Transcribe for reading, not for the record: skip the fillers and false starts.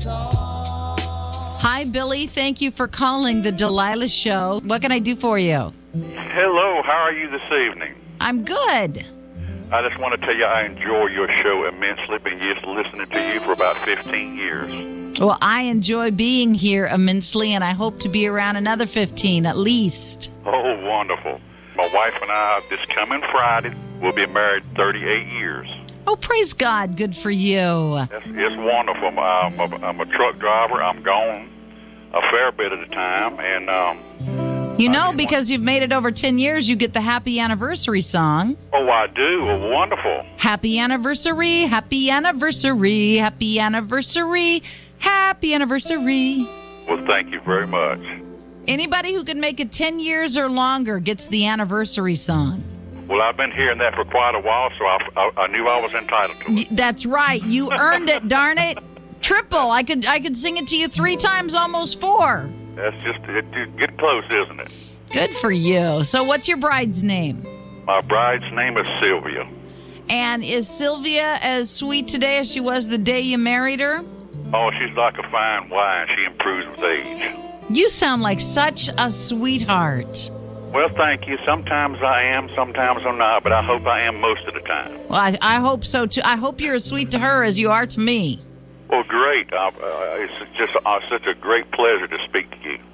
Hi, Billy. Thank you for calling the Delilah Show. What can I do for you? Hello, how are you this evening? I'm good. I just want to tell you I enjoy your show immensely. Been used to listening to you for about 15 years. Well, I enjoy being here immensely, and I hope to be around another 15 at least. Oh, wonderful. My wife and I, this coming Friday, will be married 38 years. Oh, praise God. Good for you. It's wonderful. I'm a truck driver. I'm gone a fair bit of the time. And because you've made it over 10 years, you get the happy anniversary song. Oh, I do. Well, wonderful. Happy anniversary, happy anniversary, happy anniversary, happy anniversary. Well, thank you very much. Anybody who can make it 10 years or longer gets the anniversary song. Well, I've been hearing that for quite a while, so I knew I was entitled to it. That's right. You earned it, darn it. Triple. I could sing it to you 3 times, almost 4. That's just getting close, isn't it? Good for you. So what's your bride's name? My bride's name is Sylvia. And is Sylvia as sweet today as she was the day you married her? Oh, she's like a fine wine. She improves with age. You sound like such a sweetheart. Well, thank you. Sometimes I am, sometimes I'm not, but I hope I am most of the time. Well, I hope so, too. I hope you're as sweet to her as you are to me. Well, great. It's just such a great pleasure to speak to you.